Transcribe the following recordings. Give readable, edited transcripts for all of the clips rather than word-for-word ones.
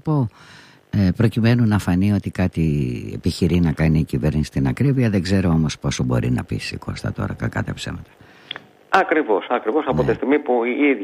τρόπο, προκειμένου να φανεί ότι κάτι επιχειρεί να κάνει η κυβέρνηση στην ακρίβεια. Δεν ξέρω όμως πόσο μπορεί να πείσει, Κώστα, τώρα, κακά τα ψέματα. Ακριβώς. Από τη στιγμή που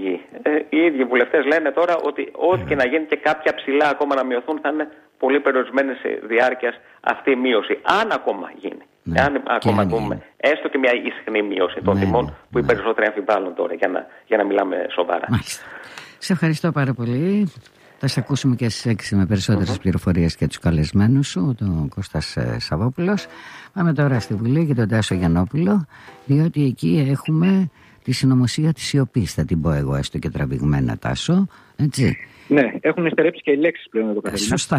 οι ίδιοι βουλευτές λένε τώρα ότι ό,τι και να γίνει και κάποια ψηλά ακόμα να μειωθούν, θα είναι πολύ περιορισμένης διάρκειας αυτή η μείωση. Αν ακόμα γίνει. Αν ακόμα δούμε έστω και μια ισχνή μείωση των τιμών, που οι περισσότεροι αμφιβάλλουν τώρα, για να μιλάμε σοβαρά. Μάλιστα. Σε ευχαριστώ πάρα πολύ. Θα σε ακούσουμε και στις 6 με περισσότερες πληροφορίες και τους καλεσμένους σου, τον Κώστας Σαββόπουλος. Πάμε τώρα στη Βουλή και τον Τάσο Γιαννόπουλο, διότι εκεί έχουμε τη συνωμοσία της σιωπής, θα την πω εγώ έστω και τραβηγμένα, Τάσο, έτσι. Ναι, έχουν στερέψει και οι λέξεις πλέον εδώ, Κατερίνα. Σωστά.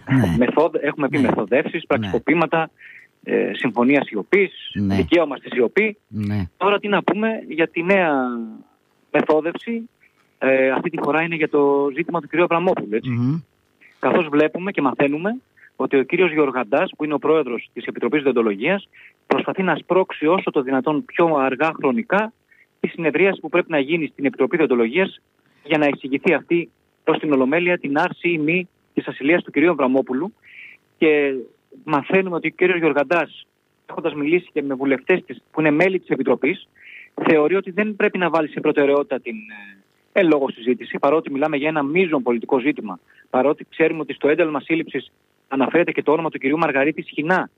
Έχουμε πει μεθοδεύσεις, πραξικοπήματα, συμφωνία σιωπής, δικαίωμα στη σιωπή. Τώρα τι να πούμε για τη νέα μεθόδευση. Αυτή τη φορά είναι για το ζήτημα του κ. Αβραμόπουλου, έτσι. Καθώς βλέπουμε και μαθαίνουμε ότι ο κύριος Γεωργαντάς, που είναι ο πρόεδρος της Επιτροπής Δεοντολογίας, προσπαθεί να σπρώξει όσο το δυνατόν πιο αργά χρονικά τη συνεδρίαση που πρέπει να γίνει στην Επιτροπή Δεοντολογίας για να εξηγηθεί αυτή προς την Ολομέλεια την άρση ή μη της ασυλίας του κ. Αβραμόπουλου. Και μαθαίνουμε ότι ο κ. Γεωργαντάς, έχοντας μιλήσει και με βουλευτές που είναι μέλη της Επιτροπής, θεωρεί ότι δεν πρέπει να βάλει σε προτεραιότητα την λόγω συζήτηση, παρότι μιλάμε για ένα μείζον πολιτικό ζήτημα, παρότι ξέρουμε ότι στο ένταλμα σύλληψης αναφέρεται και το όνομα του κυρίου Μαργαρίτη Σχοινά,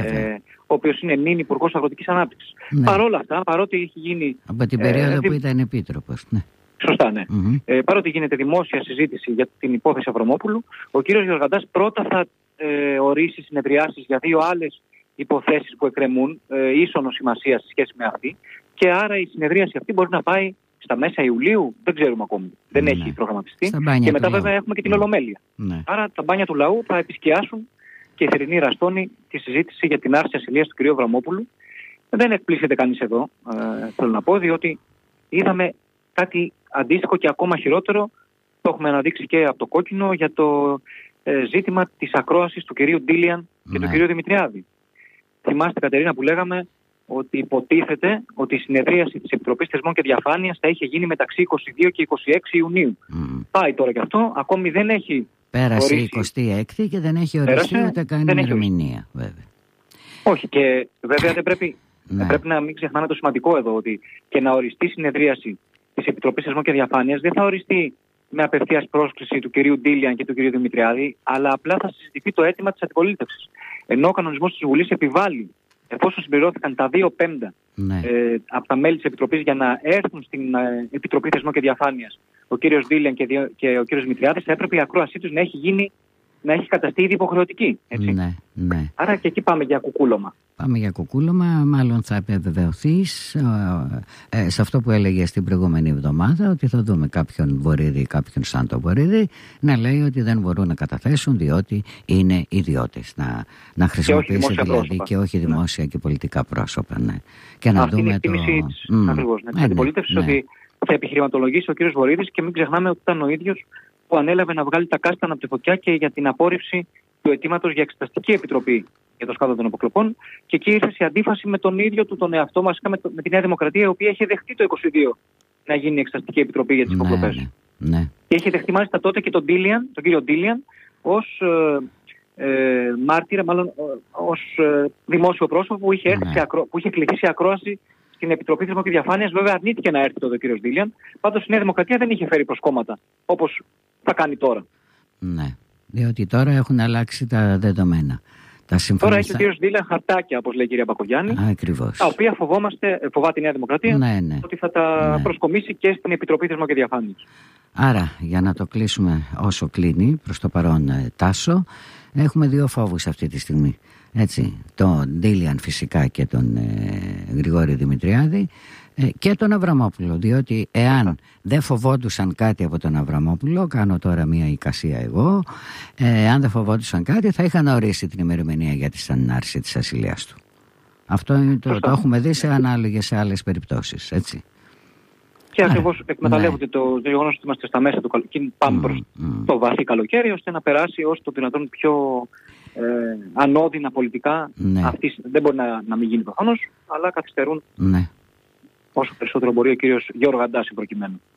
ο οποίος είναι νυν Υπουργός Αγροτικής Ανάπτυξης. Παρ' όλα αυτά, παρότι έχει γίνει. Από την περίοδο που ήταν επίτροπος. Ναι. Σωστά, ναι. Παρότι γίνεται δημόσια συζήτηση για την υπόθεση Αβραμόπουλου, ο κύριος Γεωργαντάς πρώτα θα ορίσει συνεδριάσεις για 2 άλλες υποθέσεις που εκκρεμούν ίσονος σημασίας σε σχέση με αυτή, και άρα η συνεδρίαση αυτή μπορεί να πάει στα μέσα Ιουλίου, δεν ξέρουμε ακόμη. Δεν έχει προγραμματιστεί. Και μετά βέβαια έχουμε και την Ολομέλεια. Άρα τα μπάνια του λαού θα επισκιάσουν και η θερινή ραστόνη τη συζήτηση για την άρση ασυλίας του κ. Αβραμόπουλου. Δεν εκπλήσεται κανείς εδώ, θέλω να πω, διότι είδαμε κάτι αντίστοιχο και ακόμα χειρότερο. Το έχουμε αναδείξει και από το κόκκινο για το ζήτημα της ακρόασης του κυρίου Ντίλιαν και του κυρίου Δημητριάδη. Θυμάστε, Κατερίνα, που λέγαμε ότι υποτίθεται ότι η συνεδρίαση της Επιτροπής Θεσμών και Διαφάνειας θα είχε γίνει μεταξύ 22 και 26 Ιουνίου. Πάει τώρα και αυτό, ακόμη δεν έχει. Πέρασε η 26η και δεν έχει οριστεί ούτε καν ημερομηνία, βέβαια. Όχι, και βέβαια δεν πρέπει να μην ξεχνάμε το σημαντικό εδώ, ότι και να οριστεί η συνεδρίαση της Επιτροπής Θεσμών και Διαφάνειας δεν θα οριστεί με απευθείας πρόσκληση του κυρίου Ντίλιαν και του κυρίου Δημητριάδη, αλλά απλά θα συζητηθεί το αίτημα της αντιπολίτευσης. Ενώ ο κανονισμός της Βουλής επιβάλλει, εφόσον συμπληρώθηκαν τα 2/5 από τα μέλη της Επιτροπής για να έρθουν στην Επιτροπή Θεσμών και Διαφάνειας ο κύριος Ντίλιαν και ο κύριος Δημητριάδης, θα έπρεπε η ακρόασή τους να έχει καταστεί ήδη υποχρεωτική. Έτσι. Άρα και εκεί πάμε για κουκούλωμα. Πάμε για κουκούλωμα, μάλλον θα επιβεβαιωθείς σε αυτό που έλεγε την προηγούμενη εβδομάδα, ότι θα δούμε κάποιον Βορύδη, κάποιον σαν το Βορύδη, να λέει ότι δεν μπορούν να καταθέσουν διότι είναι ιδιώτες. Να χρησιμοποιήσει δηλαδή και όχι δημόσια και πολιτικά πρόσωπα. Ναι. Και να δούμε είναι η εκτίμηση της αντιπολίτευσης ότι θα επιχειρηματολογήσει ο κύριος Βορύδης, και μην ξεχνάμε ότι ήταν ο ίδιος που ανέλαβε να βγάλει τα κάστανα από τη φωτιά και για την απόρριψη του αιτήματος για εξεταστική επιτροπή για το σκάνδαλο των αποκλοπών, και εκεί ήρθε σε αντίφαση με τον ίδιο του τον εαυτό μας, με τη Νέα Δημοκρατία, η οποία είχε δεχτεί το 22 να γίνει η εξεταστική επιτροπή για τις υποκλοπές. Και είχε δεχτεί μάλιστα τότε και τον κύριο Ντίλιαν ως μάρτυρα, μάλλον ως δημόσιο πρόσωπο που είχε, που είχε κληθεί σε ακρόαση στην Επιτροπή Θεσμών και Διαφάνειας. Βέβαια αρνήθηκε να έρθει τότε ο κύριος Ντίλιαν. Πάντως η Νέα Δημοκρατία δεν είχε φέρει προσκόμματα όπως θα κάνει τώρα. Ναι, διότι τώρα έχουν αλλάξει τα δεδομένα. Τώρα έχει ο κύριος Ντίλιαν χαρτάκια, όπως λέει η κυρία Μπακογιάννη, τα οποία φοβάται η Νέα Δημοκρατία ότι θα τα προσκομίσει και στην Επιτροπή Θεσμών και Διαφάνειας. Άρα, για να το κλείσουμε όσο κλείνει προς το παρόν, Τάσο, έχουμε 2 φόβους αυτή τη στιγμή. Έτσι, τον Ντίλιαν φυσικά και τον Γρηγόρη Δημητριάδη, και τον Αβραμόπουλο, διότι εάν δεν φοβόντουσαν κάτι από τον Αβραμόπουλο, κάνω τώρα μια εικασία εγώ, αν δεν φοβόντουσαν κάτι θα είχαν ορίσει την ημερομηνία για τη άρση της ασυλίας του. Αυτό το έχουμε δει σε ανάλογες άλλες περιπτώσεις, έτσι. Και ακριβώς εκμεταλλεύονται το γεγονός ότι είμαστε στα μέσα του καλοκαίρι, πάμε προς το βαθύ καλοκαίρι, ώστε να περάσει όσο το δυνατόν πιο ανώδυνα πολιτικά. Αυτή δεν μπορεί να μην γίνει προφανώς, αλλά καθυστερούν όσο περισσότερο μπορεί ο κύριος Γεωργαντάς προκειμένου.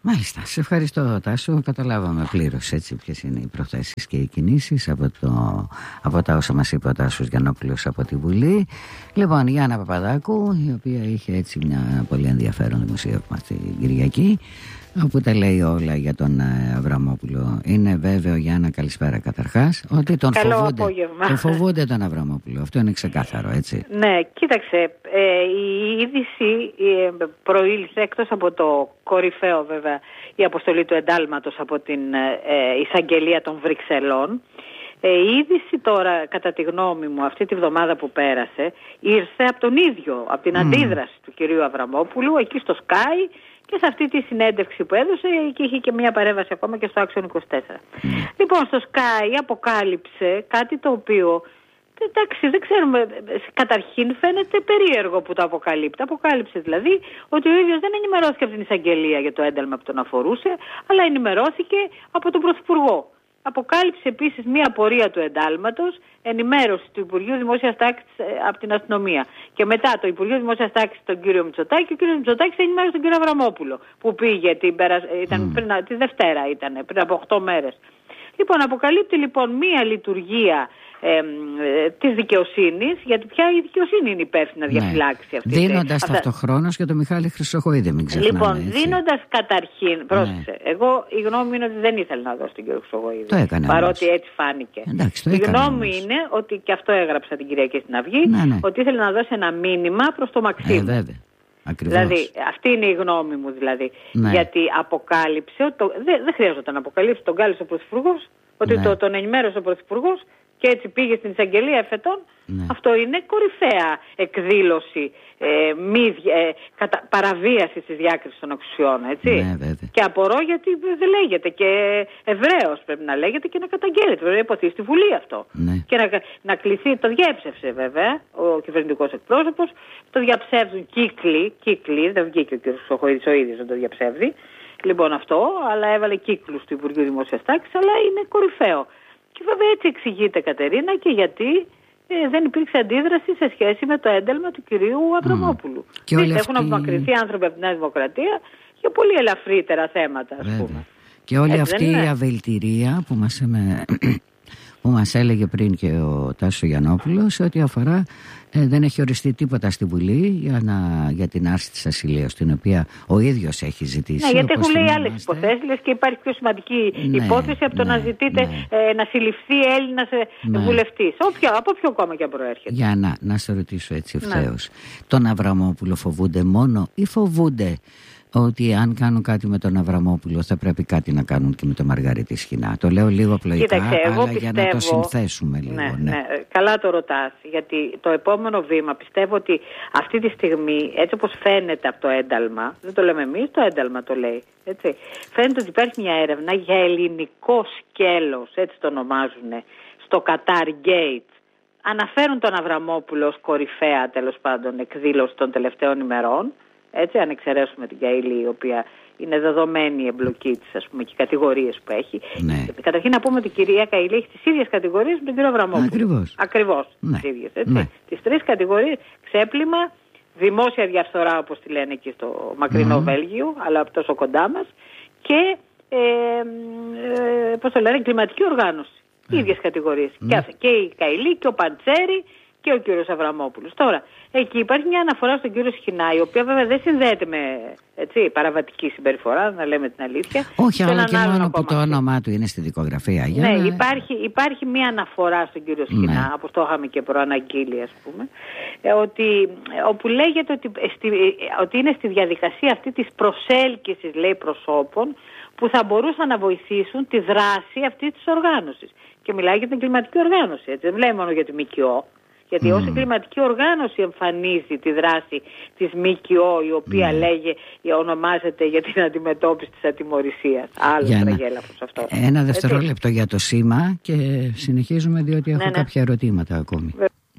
Μάλιστα, σε ευχαριστώ Τάσο. Καταλάβαμε πλήρως ποιες είναι οι προθέσεις και οι κινήσεις από τα όσα μας είπε ο Τάσος Γιαννόπουλος από τη Βουλή. Λοιπόν, η Γιάννα Παπαδάκου, η οποία είχε έτσι μια πολύ ενδιαφέρον δημοσίευμα την Κυριακή, όπου τα λέει όλα για τον Αβραμόπουλο. Είναι βέβαιο, Γιάννα, καλησπέρα καταρχάς, ότι τον φοβούνται τον Αβραμόπουλο. Αυτό είναι ξεκάθαρο, έτσι. Ναι, κοίταξε, η είδηση προήλθε, εκτός από το κορυφαίο βέβαια, η αποστολή του εντάλματος από την εισαγγελία των Βρυξελών. Η είδηση τώρα, κατά τη γνώμη μου, αυτή τη βδομάδα που πέρασε, ήρθε από τον ίδιο, από την αντίδραση του κυρίου Αβραμόπουλου, εκεί στο Sky, και σε αυτή τη συνέντευξη που έδωσε, και είχε και μια παρέμβαση ακόμα και στο Action 24. Λοιπόν, στο Sky αποκάλυψε κάτι το οποίο, εντάξει, δεν ξέρουμε, καταρχήν φαίνεται περίεργο που το αποκαλύπτει. Αποκάλυψε δηλαδή ότι ο ίδιος δεν ενημερώθηκε από την εισαγγελία για το ένταλμα που τον αφορούσε, αλλά ενημερώθηκε από τον Πρωθυπουργό. Αποκάλυψε επίσης μία απορία του εντάλματος, ενημέρωση του Υπουργείου Δημόσιας Τάξης από την αστυνομία. Και μετά το Υπουργείο Δημόσιας Τάξης τον κύριο Μητσοτάκη, και ο κύριος Μητσοτάκης ενημέρωσε τον κύριο Αβραμόπουλο, που πήγε τη Δευτέρα, πριν από 8 μέρες. Λοιπόν, αποκαλύπτει λοιπόν μία λειτουργία της δικαιοσύνης, γιατί πια η δικαιοσύνη είναι υπεύθυνη να διαφυλάξει αυτή. Δίνοντας ταυτοχρόνως και τον Μιχάλη Χρυσοχοίδη, μην ξεχνάμε. Λοιπόν, δίνοντας καταρχήν, πρόσεξε, εγώ η γνώμη είναι ότι δεν ήθελε να δώσει τον κύριο Χρυσοχοίδη. Το έκανε. Παρότι έτσι φάνηκε. Εντάξει, η γνώμη είναι ότι, και αυτό έγραψα την Κυριακή στην Αυγή, ότι ήθελε να δώσει ένα μήνυμα προς το Μαξίμου. Βέβαια. Ακριβώς. Δηλαδή, αυτή είναι η γνώμη μου δηλαδή. Γιατί αποκάλυψε, δεν χρειάζεται να αποκαλύψει, τον κάλεσε ο Πρωθυπουργός, ότι τον ενημέρωσε ο Πρωθυπουργός και έτσι πήγε στην εισαγγελία εφετών. Αυτό είναι κορυφαία εκδήλωση παραβίασης της διάκρισης των εξουσιών, έτσι. Και απορώ γιατί δεν λέγεται, και ευρέως πρέπει να λέγεται και να καταγγέλλεται. Πρέπει να υποθεί στη Βουλή αυτό. Και να κληθεί, το διέψευσε βέβαια ο κυβερνητικός εκπρόσωπος, το διαψεύδουν κύκλοι, δεν βγήκε ο κ. Χρυσοχοίδης ο ίδιος να το διαψεύδει. Λοιπόν αυτό, αλλά έβαλε κύκλους του Υπουργείου Δημόσιας Τάξης, αλλά είναι κορυφαίο. Και βέβαια έτσι εξηγείται, Κατερίνα, και γιατί δεν υπήρξε αντίδραση σε σχέση με το ένταλμα του κυρίου Αβραμόπουλου. Έχουν απομακρυνθεί άνθρωποι από τη Νέα Δημοκρατία για πολύ ελαφρύτερα θέματα, ας πούμε. Και όλη αυτή η αβελτηρία που μας έλεγε πριν και ο Τάσος Γιαννόπουλος, ότι αφορά, δεν έχει οριστεί τίποτα στη Βουλή για την άρση της ασυλίας, την οποία ο ίδιος έχει ζητήσει. Ναι, γιατί έχουν λέει άλλες υποθέσεις, λες, και υπάρχει πιο σημαντική υπόθεση από το να ζητείτε να συλληφθεί Έλληνας βουλευτής, από ποιο κόμμα και αν προέρχεται. Για να σε ρωτήσω έτσι ευθέως, τον Αβραμόπουλο φοβούνται μόνο ή φοβούνται ότι αν κάνουν κάτι με τον Αβραμόπουλο θα πρέπει κάτι να κάνουν και με τον Μαργαρίτη Σχοινά? Το λέω λίγο απλοϊκά, αλλά για να το συνθέσουμε λίγο. Ναι. Καλά το ρωτάς, γιατί το επόμενο βήμα πιστεύω ότι αυτή τη στιγμή, έτσι όπως φαίνεται από το ένταλμα, δεν το λέμε εμείς, το ένταλμα το λέει, έτσι, φαίνεται ότι υπάρχει μια έρευνα για ελληνικό σκέλος, έτσι το ονομάζουν, στο Qatar Gate. Αναφέρουν τον Αβραμόπουλο ως κορυφαία, τέλος πάντων, εκδήλωση των τελευταίων ημερών. Έτσι, αν εξαιρέσουμε την Καηλή, η οποία είναι δεδομένη η εμπλοκή της, ας πούμε, και οι κατηγορίες που έχει. Καταρχήν να πούμε ότι η κυρία Καηλή έχει τις ίδιες κατηγορίες με τον κύριο Αβραμόπουλο. Ακριβώς. Τις ίδιες, έτσι. Τις 3 κατηγορίες: ξέπλυμα, δημόσια διαφθορά, όπως τη λένε εκεί στο μακρινό Βέλγιο, αλλά τόσο κοντά μας, και πώς το λένε, εγκληματική οργάνωση. Οι ίδιες κατηγορίες. Και η Καηλή και ο Παντσέρη και ο κύριος Αβραμόπουλος. Τώρα, εκεί υπάρχει μια αναφορά στον κύριο Σχοινά, η οποία βέβαια δεν συνδέεται με παραβατική συμπεριφορά, να λέμε την αλήθεια. Όχι, αλλά και μόνο που το όνομά του είναι στη δικογραφία. Υπάρχει μια αναφορά στον κύριο Σχοινά, όπως το είχαμε και προαναγγείλει, ας πούμε, όπου λέγεται ότι είναι στη διαδικασία αυτή της προσέλκυσης, λέει, προσώπων που θα μπορούσαν να βοηθήσουν τη δράση αυτής της οργάνωσης. Και μιλάει για την εγκληματική οργάνωση, έτσι. Δεν λέει μόνο για τη ΜΚΟ. Γιατί ως εγκληματική οργάνωση εμφανίζει τη δράση της ΜΚΟ, η οποία ονομάζεται για την αντιμετώπιση της ατιμωρησίας. Άλλο τραγέλαφος αυτό. Ένα δευτερόλεπτο για το σήμα και συνεχίζουμε, διότι έχω κάποια ερωτήματα ακόμη.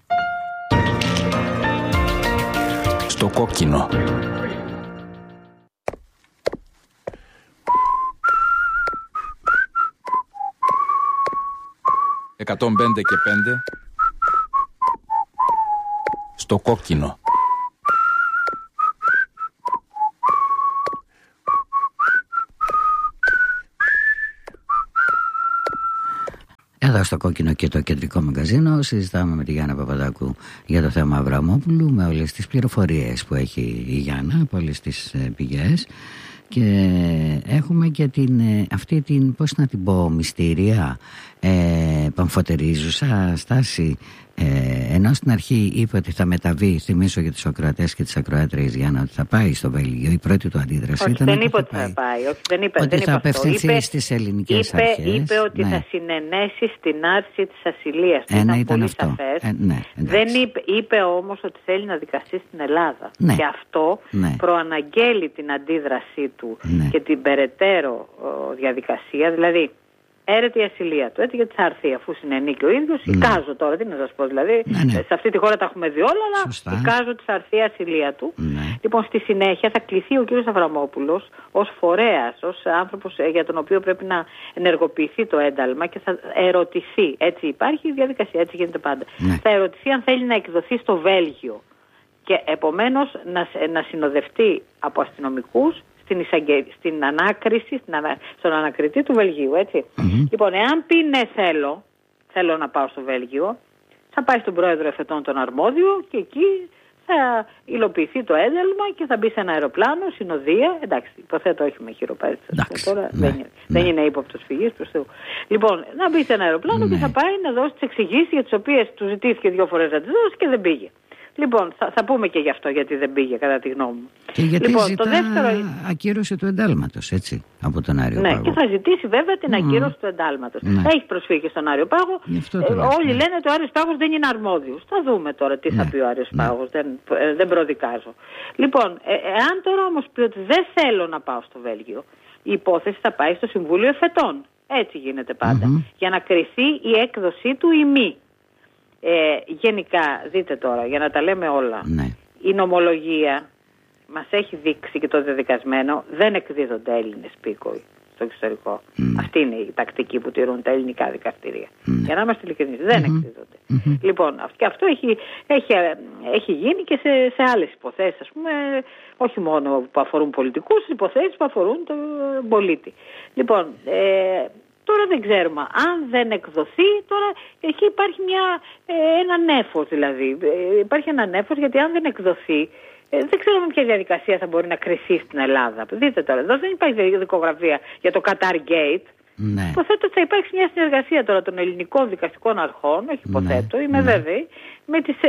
Στο κόκκινο. «105 και 5» στο κόκκινο. Εδώ στο Κόκκινο και το Κεντρικό Μαγκαζίνο συζητάμε με τη Γιάννα Παπαδάκου για το θέμα Αβραμόπουλου, με όλες τις πληροφορίες που έχει η Γιάννα από όλες τις πηγές, και έχουμε και αυτή την, πώς να την πω, μυστήρια, παμφωτερίζουσα στάση, ενώ στην αρχή είπε ότι θα μεταβεί, θυμίσω για τους ακροατές και τις ακροάτριες, Γιάννα, ότι θα πάει στο Βέλγιο. Η πρώτη του αντίδραση ήταν δεν είπε ότι θα πάει. Όχι, δεν είπε, ότι δεν θα απευθυνθεί στις ελληνικές αρχές. Είπε ότι θα συνενέσει στην άρση της ασυλίας. Ήταν πολύ σαφές. Δεν είπε όμως ότι θέλει να δικαστεί στην Ελλάδα. Και αυτό προαναγγέλει την αντίδρασή του και την περαιτέρω διαδικασία. Δηλαδή, έρεται η ασυλία του, έτσι, γιατί θα έρθει αφού συνενεί και ο ίδιος. Εικάζω τώρα, τι να σας πω, δηλαδή, σε αυτή τη χώρα τα έχουμε δει όλα, αλλά εικάζω ότι θα έρθει η ασυλία του. Λοιπόν, στη συνέχεια θα κληθεί ο κύριος Αβραμόπουλος ως φορέας, ως άνθρωπος για τον οποίο πρέπει να ενεργοποιηθεί το ένταλμα και θα ερωτηθεί. Έτσι υπάρχει η διαδικασία, έτσι γίνεται πάντα. Θα ερωτηθεί αν θέλει να εκδοθεί στο Βέλγιο και επομένως να συνοδευτεί από αστυνομικούς στην ανάκριση, στον ανακριτή του Βελγίου, έτσι. Λοιπόν, εάν πει ναι, θέλω να πάω στο Βέλγιο, θα πάει στον πρόεδρο εφετών τον αρμόδιο και εκεί θα υλοποιηθεί το ένταλμα και θα μπει σε ένα αεροπλάνο, συνοδεία. Εντάξει, υποθέτω όχι με χειροπέδες τώρα, δεν είναι ύποπτος φυγής προς Θεού. Λοιπόν, να μπει σε ένα αεροπλάνο και θα πάει να δώσει τις εξηγήσεις για τις οποίες του ζητήθηκε 2 φορές να τις δώσει και δεν πήγε. Λοιπόν, θα πούμε και γι' αυτό γιατί δεν πήγε, κατά τη γνώμη μου. Και γιατί ζητά ακύρωση του εντάλματος, έτσι, από τον Άριο Πάγο. Ναι, και θα ζητήσει βέβαια την ακύρωση του εντάλματος. Έχει προσφύγει στον Άριο Πάγο. Όλοι λένε ότι ο Άριος Πάγος δεν είναι αρμόδιος. Θα δούμε τώρα τι θα πει ο Άριος Πάγος. Δεν προδικάζω. Λοιπόν, εάν τώρα όμως πει ότι δεν θέλω να πάω στο Βέλγιο, η υπόθεση θα πάει στο Συμβούλιο Εφετών. Έτσι γίνεται πάντα. Για να κριθεί η έκδοσή του ή μη. Γενικά, δείτε τώρα, για να τα λέμε όλα, η νομολογία μας έχει δείξει και το δεδικασμένο, δεν εκδίδονται Έλληνες πίκοοι στο εξωτερικό. Αυτή είναι η τακτική που τηρούν τα ελληνικά δικαστήρια. Για να είμαστε ειλικρινείς, δεν εκδίδονται. Λοιπόν, και αυτό έχει γίνει και σε άλλες υποθέσεις, ας πούμε, όχι μόνο που αφορούν πολιτικούς, υποθέσεις που αφορούν τον πολίτη. Λοιπόν, τώρα δεν ξέρουμε. Αν δεν εκδοθεί, τώρα εκεί υπάρχει ένα νέφος δηλαδή. Υπάρχει ένα νέφος γιατί αν δεν εκδοθεί, δεν ξέρουμε ποια διαδικασία θα μπορεί να κριθεί στην Ελλάδα. Δείτε τώρα, εδώ δεν υπάρχει δικογραφία για το Qatar Gate. Υποθέτω ότι θα υπάρξει μια συνεργασία τώρα των ελληνικών δικαστικών αρχών, όχι υποθέτω, είμαι βέβαιη, με τις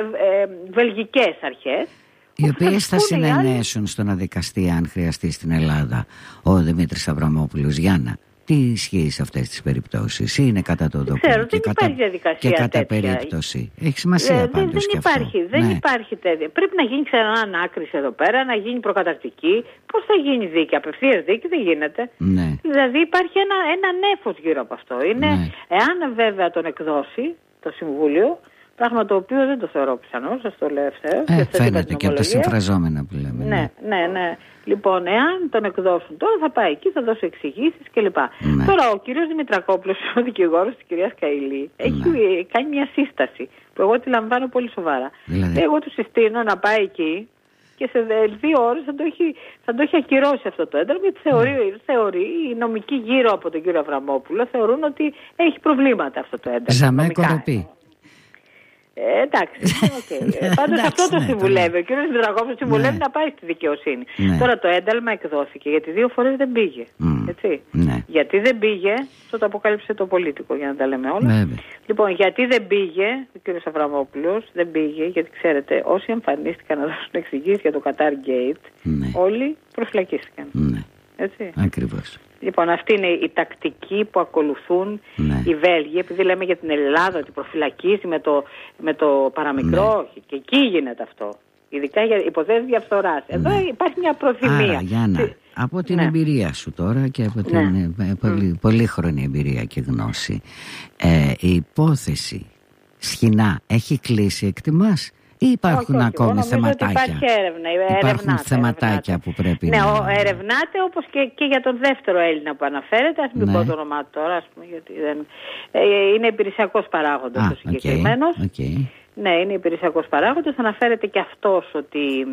βελγικές αρχές. Οι οποίες θα συνενέσουν στο να δικαστεί, αν χρειαστεί, στην Ελλάδα ο Δημήτρης Αβραμόπουλος. Γιάννα, τι ισχύει σε αυτές τις περιπτώσεις? Είναι κατά το δοκούν και κατά περίπτωση? Έχει σημασία πάντως και αυτό. Δεν υπάρχει τέτοια. Πρέπει να γίνει ξανά ανάκριση εδώ πέρα, να γίνει προκαταρκτική. Πώς θα γίνει δίκη? Απευθείας δίκη δεν γίνεται. Δηλαδή υπάρχει ένα νέφος γύρω από αυτό. Εάν βέβαια τον εκδώσει το Συμβούλιο, πράγμα το οποίο δεν το θεωρώ πιθανό, σας το λέω ευθέως. Φαίνεται και από τα συμφραζόμενα που λέμε. Ναι. Λοιπόν, εάν τον εκδώσουν τώρα, θα πάει εκεί, θα δώσει εξηγήσεις κλπ. Τώρα ο κύριος Δημητρακόπουλος, ο δικηγόρος της κυρίας Καηλή, έχει κάνει μια σύσταση που εγώ τη λαμβάνω πολύ σοβαρά. Εγώ του συστήνω να πάει εκεί και σε 2 ώρες θα το έχει ακυρώσει αυτό το ένταλμα, γιατί θεωρεί οι νομικοί γύρω από τον κύριο Αβραμόπουλο θεωρούν ότι έχει προβλήματα αυτό το ένταλμα. Ζαμέ κοροπή. Εντάξει, πάντως αυτό το συμβουλεύει. Ο κύριος Δημητρακόπουλος συμβουλεύει να πάει στη δικαιοσύνη. Τώρα το ένταλμα εκδόθηκε γιατί 2 φορές δεν πήγε. Έτσι. Γιατί δεν πήγε, αυτό το αποκάλυψε το Πολίτικο, για να τα λέμε όλα. Λοιπόν, γιατί δεν πήγε ο κύριος Αβραμόπουλος, δεν πήγε γιατί ξέρετε, όσοι εμφανίστηκαν να δώσουν εξηγήσεις για το Qatar Gate, όλοι προσφυλακίστηκαν. Έτσι. Ακριβώς. Λοιπόν, αυτή είναι η τακτική που ακολουθούν οι Βέλγοι, επειδή λέμε για την Ελλάδα ότι προφυλακίζει με το παραμικρό, και εκεί γίνεται αυτό. Ειδικά για υποθέσεις διαφθοράς. Εδώ υπάρχει μια προθυμία. Άρα, Γιάννα, από την εμπειρία σου τώρα και από την πολύχρονη εμπειρία και γνώση, η υπόθεση Σχοινά έχει κλείσει, εκτιμάς? Ή υπάρχουν ακόμη θεματάκια? Υπάρχουν θεματάκια που πρέπει να... ερευνάται, όπως και για τον δεύτερο Έλληνα που αναφέρεται. Ας μην πω το όνομά του τώρα, ας πούμε, γιατί είναι υπηρεσιακός παράγοντας ο συγκεκριμένος. Ναι, είναι υπηρεσιακός παράγοντας. Αναφέρεται και αυτός ότι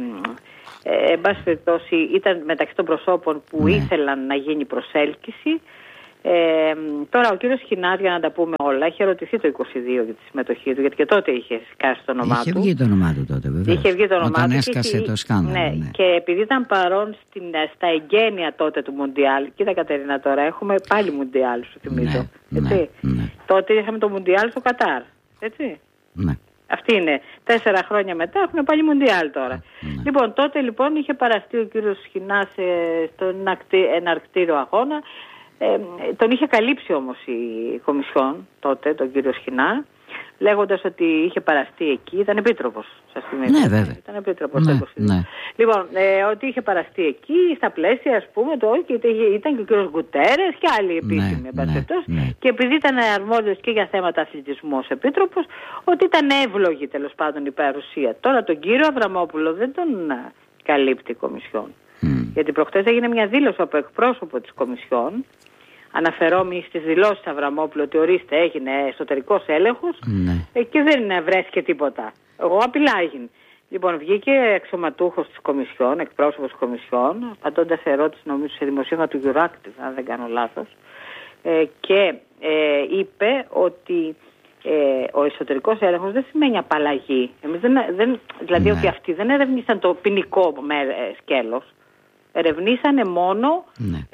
εν πάση περιπτώσει ήταν μεταξύ των προσώπων που ήθελαν να γίνει προσέλκυση. Τώρα ο κύριος Χινάς, για να τα πούμε όλα, είχε ερωτηθεί το 22 για τη συμμετοχή του, γιατί και τότε είχε σκάσει το όνομά του. Είχε βγει το όνομά του τότε, βέβαια. Είχε βγει το όνομά όταν του. Έσκασε το σκάνδαλο. Ναι. Και επειδή ήταν παρόν στα εγγένεια τότε του Μουντιάλ, κοίτα Κατερίνα, τώρα έχουμε πάλι Μουντιάλ, σου θυμίζω. Ναι. Τότε είχαμε το Μουντιάλ στο Κατάρ. Έτσι. Ναι. Αυτή είναι. 4 χρόνια μετά έχουμε πάλι Μουντιάλ τώρα. Ναι. Λοιπόν, τότε λοιπόν είχε παραστεί ο κύριος Χινάς στον εναρκτήριο αγώνα. Τον είχε καλύψει όμως η Κομισιόν τότε, τον κύριο Σχοινά, λέγοντας ότι είχε παραστεί εκεί, ήταν επίτροπος, σας θυμίζω. Ναι, βέβαια. Ήταν επίτροπος. Ναι. Λοιπόν, ότι είχε παραστεί εκεί, στα πλαίσια, ας πούμε, και ήταν και ο κύριος Γκουτέρες και άλλοι επίσημοι, και επειδή ήταν αρμόδιος και για θέματα αθλητισμού ως επίτροπος, ότι ήταν εύλογη τέλος πάντων η παρουσία. Τώρα τον κύριο Αβραμόπουλο δεν τον καλύπτει η Κομισιόν. Γιατί προχτές έγινε μια δήλωση από εκπρόσωπο της Κομισιόν, αναφερόμενοι στις δηλώσεις Αβραμόπουλου, ότι ορίστε έγινε εσωτερικός έλεγχος και δεν βρέθηκε τίποτα. Εγώ απειλά έγινε. Λοιπόν, βγήκε αξιωματούχος της Κομισιόν, εκπρόσωπος της Κομισιόν, απαντώντας σε ερώτηση νομίζω σε δημοσίευμα του Γιουράκτη, αν δεν κάνω λάθος, και είπε ότι ο εσωτερικός έλεγχος δεν σημαίνει απαλλαγή. Εμείς δηλαδή ότι αυτοί δεν ερευνήσαν το ποινικό σκέλος. Ερευνήσανε μόνο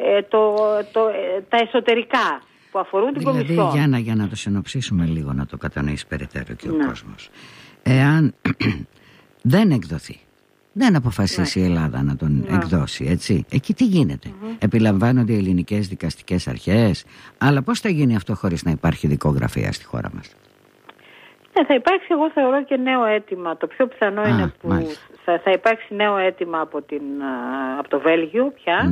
τα εσωτερικά που αφορούν την Κομισιόν. Δηλαδή, για να το συνοψίσουμε λίγο, να το κατανοήσει περαιτέρω και ο κόσμος. Εάν δεν εκδοθεί, δεν αποφασίσει η Ελλάδα να τον εκδώσει, έτσι, εκεί τι γίνεται? Επιλαμβάνονται οι ελληνικές δικαστικές αρχές, αλλά πώς θα γίνει αυτό χωρίς να υπάρχει δικογραφία στη χώρα μας? Θα υπάρξει, εγώ θεωρώ, και νέο αίτημα. Το πιο πιθανό είναι που θα υπάρξει νέο αίτημα από το Βέλγιο πια,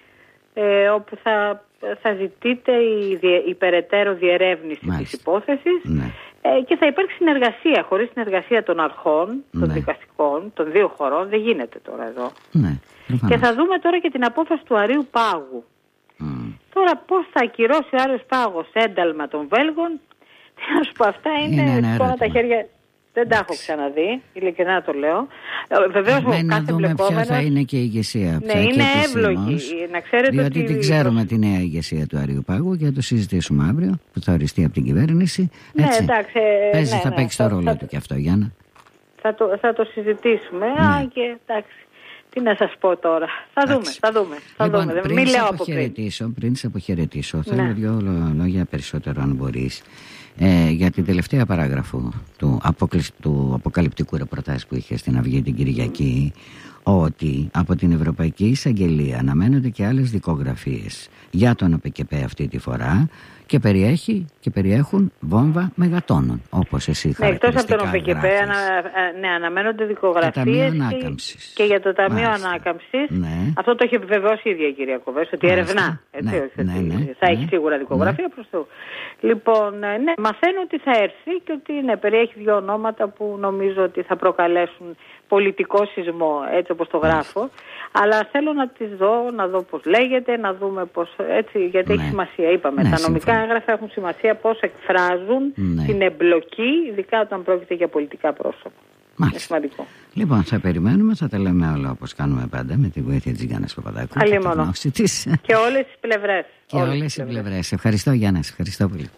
όπου θα ζητείται η περαιτέρω διερεύνηση της υπόθεσης, και θα υπάρξει συνεργασία. Χωρίς συνεργασία των αρχών, των δικαστικών, των δύο χωρών, δεν γίνεται τώρα εδώ. Και θα δούμε τώρα και την απόφαση του Αρείου Πάγου. Τώρα πώς θα ακυρώσει ο Άρεος Πάγος ένταλμα των Βέλγων? Να σου πω, αυτά είναι τώρα τα χέρια. Δεν τα έχω ξαναδεί, ειλικρινά το λέω. Βεβαίως κάθε εμπλεκόμενος. Ποια θα είναι και η ηγεσία. Ναι, είναι εύλογη. Να ξέρετε διότι την ξέρουμε τη νέα ηγεσία του Αρείου Πάγου και θα το συζητήσουμε αύριο, που θα οριστεί από την κυβέρνηση. Έτσι. Ναι, εντάξει. Θα παίξει το ρόλο του και αυτό, Γιάννα. Θα το συζητήσουμε. Και εντάξει. Τι να σας πω τώρα. Θα δούμε. Πριν σε αποχαιρετήσω, θέλω 2 λόγια περισσότερο, αν μπορείς, για την τελευταία παράγραφο του αποκαλυπτικού ρεπορτάζ που είχε στην Αυγή την Κυριακή, ότι από την Ευρωπαϊκή Εισαγγελία αναμένονται και άλλες δικογραφίες για τον ΟΠΚΠ αυτή τη φορά, και περιέχουν βόμβα μεγατόνων, όπως εσύ χαρακτηριστικά εκτός από τον ΟΠΚΠ αναμένονται δικογραφίες και για το Ταμείο Ανάκαμψης. Αυτό το έχει επιβεβαιώσει η ίδια η κυρία Κοβές, ότι ερευνά. Θα έχει σίγουρα δικογραφία προς το. Λοιπόν, μαθαίνω ότι θα έρθει και ότι περιέχει 2 ονόματα που νομίζω ότι θα προκαλέσουν πολιτικό σεισμό, έτσι όπως το γράφω. Αλλά θέλω να τις δω, να δω πώς λέγεται, να δούμε πώς, έτσι, γιατί έχει σημασία. Είπαμε, τα νομικά έγγραφα έχουν σημασία πώς εκφράζουν την εμπλοκή, ειδικά όταν πρόκειται για πολιτικά πρόσωπα. Είναι σημαντικό. Λοιπόν, θα περιμένουμε, θα τα λέμε όλα όπως κάνουμε πάντα, με τη βοήθεια της Γιάννας Παπαδάκου. Αλλήμωνο. Και όλες τις πλευρές. Και όλες οι πλευρές. Ευχαριστώ, Γιάννα, ευχαριστώ πολύ.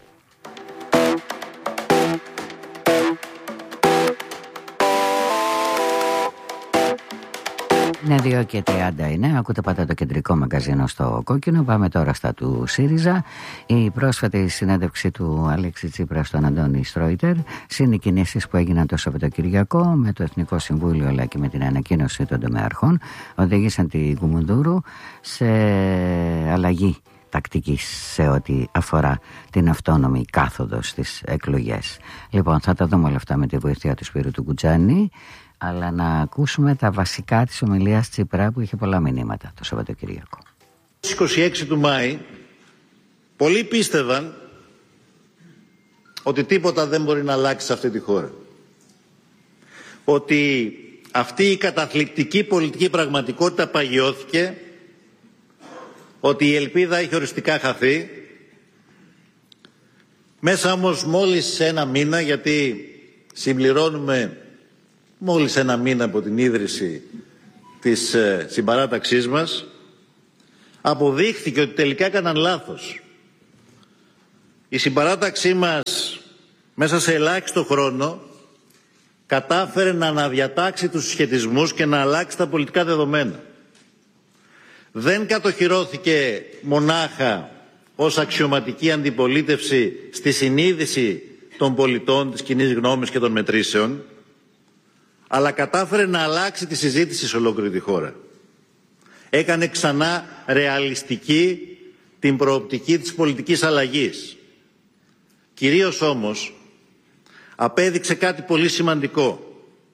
Είναι 2:30, ακούτε πάντα το κεντρικό μαγκαζίνο στο Κόκκινο. Πάμε τώρα στα του ΣΥΡΙΖΑ. Η πρόσφατη συνέντευξη του Αλέξη Τσίπρα στον Αντώνη Στρόιτερ, συν οι κινήσεις που έγιναν το Σαββατοκυριακό με το Εθνικό Συμβούλιο αλλά και με την ανακοίνωση των τομεαρχών, οδήγησαν τη Κουμουνδούρου σε αλλαγή τακτικής σε ό,τι αφορά την αυτόνομη κάθοδο στις εκλογές. Λοιπόν, θα τα δούμε όλα αυτά με τη βοήθεια του Σπύρου του Κουτζάνη, αλλά να ακούσουμε τα βασικά της ομιλίας Τσίπρα, που είχε πολλά μηνύματα το Σαββατοκυριακό. Στις 26 του Μάη πολλοί πίστευαν ότι τίποτα δεν μπορεί να αλλάξει σε αυτή τη χώρα. Ότι αυτή η καταθλιπτική πολιτική πραγματικότητα παγιώθηκε, ότι η ελπίδα έχει οριστικά χαθεί. Μέσα όμως μόλις 1 μήνα, γιατί συμπληρώνουμε μόλις 1 μήνα από την ίδρυση της συμπαράταξής μας, αποδείχθηκε ότι τελικά έκαναν λάθος η συμπαράταξή μας μέσα σε ελάχιστο χρόνο κατάφερε να αναδιατάξει τους συσχετισμούς και να αλλάξει τα πολιτικά δεδομένα. Δεν κατοχυρώθηκε μονάχα ως αξιωματική αντιπολίτευση στη συνείδηση των πολιτών, της κοινής γνώμης και των μετρήσεων, αλλά κατάφερε να αλλάξει τη συζήτηση σε ολόκληρη τη χώρα. Έκανε ξανά ρεαλιστική την προοπτική της πολιτικής αλλαγής. Κυρίως όμως απέδειξε κάτι πολύ σημαντικό,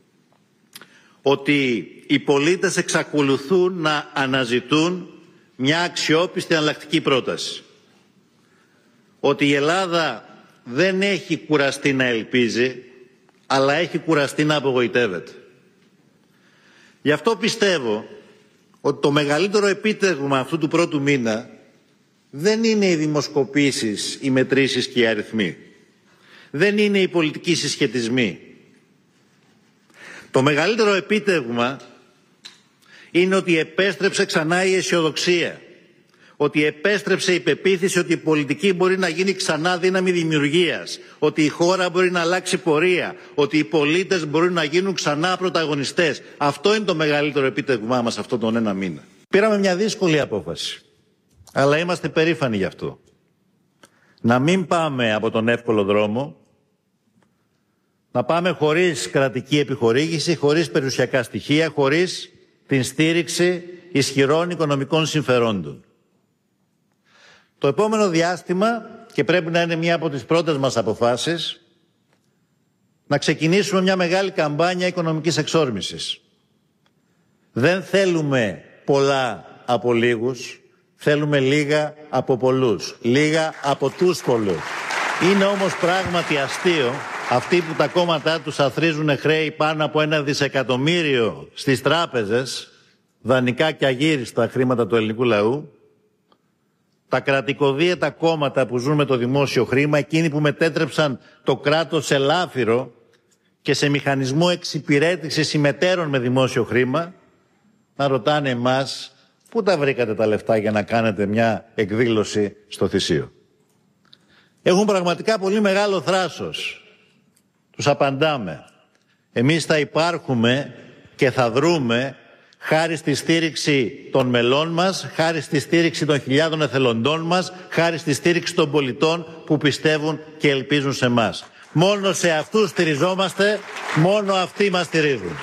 ότι οι πολίτες εξακολουθούν να αναζητούν μια αξιόπιστη εναλλακτική πρόταση. Ότι η Ελλάδα δεν έχει κουραστεί να ελπίζει, αλλά έχει κουραστεί να απογοητεύεται. Γι' αυτό πιστεύω ότι το μεγαλύτερο επίτευγμα αυτού του πρώτου μήνα δεν είναι οι δημοσκοπήσεις, οι μετρήσεις και οι αριθμοί. Δεν είναι οι πολιτικοί συσχετισμοί. Το μεγαλύτερο επίτευγμα είναι ότι επέστρεψε ξανά η αισιοδοξία. Ότι επέστρεψε η πεποίθηση ότι η πολιτική μπορεί να γίνει ξανά δύναμη δημιουργίας. Ότι η χώρα μπορεί να αλλάξει πορεία. Ότι οι πολίτες μπορούν να γίνουν ξανά πρωταγωνιστές. Αυτό είναι το μεγαλύτερο επίτευγμά μας αυτόν τον ένα μήνα. Πήραμε μια δύσκολη απόφαση. Αλλά είμαστε περήφανοι γι' αυτό. Να μην πάμε από τον εύκολο δρόμο. Να πάμε χωρίς κρατική επιχορήγηση, χωρίς περιουσιακά στοιχεία, χωρίς την στήριξη ισχυρών οικονομικών συμφερόντων. Το επόμενο διάστημα, και πρέπει να είναι μία από τις πρώτες μας αποφάσεις, να ξεκινήσουμε μια μεγάλη καμπάνια οικονομικής εξόρμησης. Δεν θέλουμε πολλά από λίγους, θέλουμε λίγα από πολλούς, λίγα από τους πολλούς. Είναι όμως πράγματι αστείο αυτοί που τα κόμματά τους αθροίζουν χρέη πάνω από 1 δισεκατομμύριο στις τράπεζες, δανεικά και αγύριστα χρήματα του ελληνικού λαού, τα κρατικοδίαιτα κόμματα που ζουν με το δημόσιο χρήμα, εκείνοι που μετέτρεψαν το κράτος σε λάφυρο και σε μηχανισμό εξυπηρέτησης συμμετέρων με δημόσιο χρήμα, να ρωτάνε εμάς πού τα βρήκατε τα λεφτά για να κάνετε μια εκδήλωση στο Θησίο. Έχουν πραγματικά πολύ μεγάλο θράσος. Τους απαντάμε. Εμείς θα υπάρχουμε και θα δρούμε χάρη στη στήριξη των μελών μας, χάρη στη στήριξη των χιλιάδων εθελοντών μας, χάρη στη στήριξη των πολιτών που πιστεύουν και ελπίζουν σε εμάς. Μόνο σε αυτούς στηριζόμαστε, μόνο αυτοί μας στηρίζουν.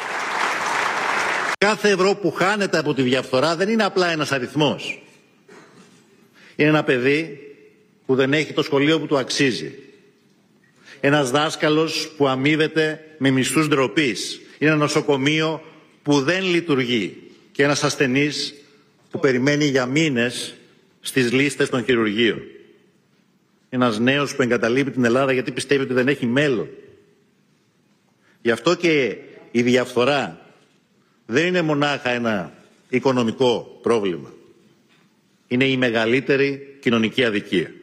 Κάθε ευρώ που χάνεται από τη διαφθορά δεν είναι απλά ένας αριθμός. Είναι ένα παιδί που δεν έχει το σχολείο που του αξίζει. Ένας δάσκαλος που αμείβεται με μισθούς ντροπής. Είναι ένα νοσοκομείο που δεν λειτουργεί και ένας ασθενής που περιμένει για μήνες στις λίστες των χειρουργείων. Ένας νέος που εγκαταλείπει την Ελλάδα γιατί πιστεύει ότι δεν έχει μέλλον. Γι' αυτό και η διαφθορά δεν είναι μονάχα ένα οικονομικό πρόβλημα. Είναι η μεγαλύτερη κοινωνική αδικία.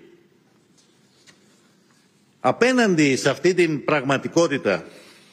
Απέναντι σε αυτή την πραγματικότητα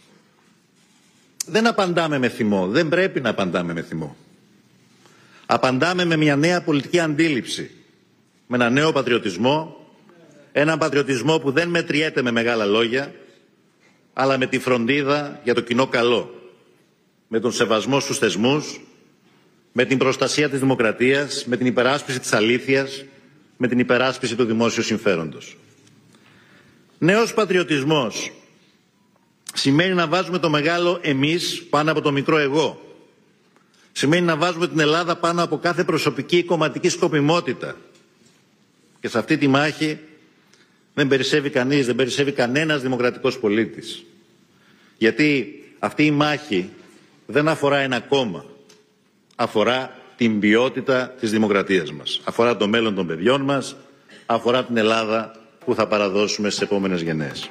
δεν απαντάμε με θυμό, δεν πρέπει να απαντάμε με θυμό. Απαντάμε με μια νέα πολιτική αντίληψη, με ένα νέο πατριωτισμό, έναν πατριωτισμό που δεν μετριέται με μεγάλα λόγια, αλλά με τη φροντίδα για το κοινό καλό, με τον σεβασμό στους θεσμούς, με την προστασία της δημοκρατίας, με την υπεράσπιση της αλήθειας, με την υπεράσπιση του δημόσιου συμφέροντος. Νέος πατριωτισμός σημαίνει να βάζουμε το μεγάλο εμείς πάνω από το μικρό εγώ. Σημαίνει να βάζουμε την Ελλάδα πάνω από κάθε προσωπική ή κομματική σκοπιμότητα. Και σε αυτή τη μάχη δεν περισσεύει κανείς, δεν περισσεύει κανένας δημοκρατικός πολίτης. Γιατί αυτή η μάχη δεν αφορά ένα κόμμα. Αφορά την ποιότητα της δημοκρατίας μας. Αφορά το μέλλον των παιδιών μας. Αφορά την Ελλάδα που θα παραδώσουμε στις επόμενες γενναίες.